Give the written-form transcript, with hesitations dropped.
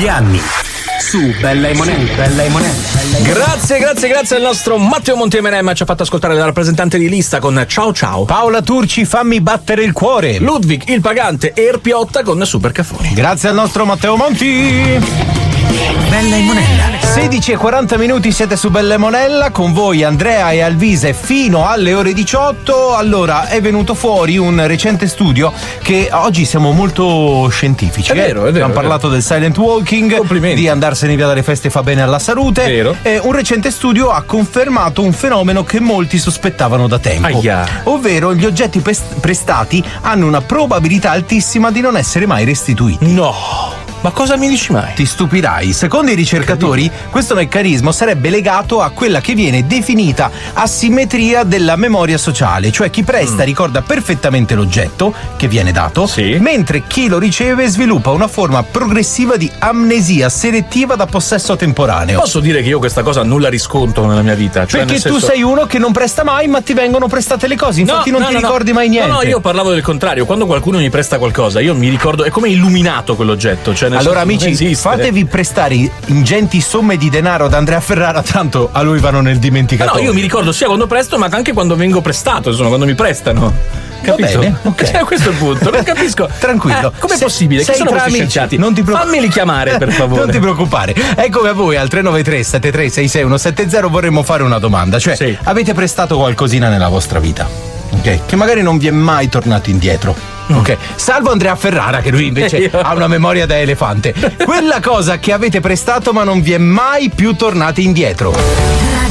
degli anni. Su Bella e Monella. Grazie al nostro Matteo Monti M&M, ci ha fatto ascoltare la rappresentante di lista con Ciao Ciao. Paola Turci, Fammi battere il cuore. Ludwig il Pagante e Erpiotta con Super Caffoni. Grazie al nostro Matteo Monti. Bella e Monella. 16:40 siete su Bella e Monella, con voi Andrea e Alvise fino alle ore 18. Allora, è venuto fuori un recente studio che oggi siamo molto scientifici. È vero. Abbiamo parlato del silent walking, complimenti, di andarsene via dalle feste fa bene alla salute. Vero. Un recente studio ha confermato un fenomeno che molti sospettavano da tempo. Ovvero gli oggetti prestati hanno una probabilità altissima di non essere mai restituiti. No! Ma cosa mi dici mai? Ti stupirai. Secondo i ricercatori, questo meccanismo sarebbe legato a quella che viene definita asimmetria della memoria sociale, cioè chi presta ricorda perfettamente l'oggetto che viene dato, mentre chi lo riceve sviluppa una forma progressiva di amnesia selettiva da possesso temporaneo. Posso dire che io questa cosa nulla riscontro nella mia vita? Cioè, perché tu sei uno che non presta mai, ma ti vengono prestate le cose, infatti non ti ricordi mai niente. No, io parlavo del contrario. Quando qualcuno mi presta qualcosa, io mi ricordo, è come illuminato quell'oggetto. Cioè, allora amici, fatevi prestare ingenti somme di denaro da Andrea Ferrara, tanto a lui vanno nel dimenticatoio. No, io mi ricordo sia quando presto, ma anche quando vengo prestato, insomma, quando mi prestano. Capito? Va bene, ok. Questo è il punto, non capisco. Tranquillo. Com'è possibile? Chi sono questi scienziati? Fammeli chiamare, per favore. Non ti preoccupare. Eccomi a voi al 393 7366170. Vorremmo fare una domanda. Cioè, avete prestato qualcosina nella vostra vita? Ok? Che magari non vi è mai tornato indietro. Ok, salvo Andrea Ferrara, che lui invece ha una memoria da elefante. Quella cosa che avete prestato ma non vi è mai più tornata indietro.